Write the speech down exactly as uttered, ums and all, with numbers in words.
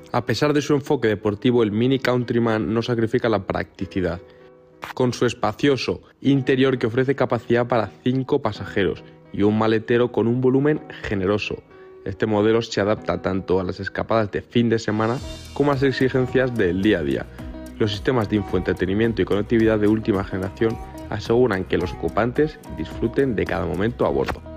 A pesar de su enfoque deportivo, el Mini Countryman no sacrifica la practicidad, con su espacioso interior que ofrece capacidad para cinco pasajeros y un maletero con un volumen generoso. Este modelo se adapta tanto a las escapadas de fin de semana como a las exigencias del día a día. Los sistemas de infoentretenimiento y conectividad de última generación aseguran que los ocupantes disfruten de cada momento a bordo.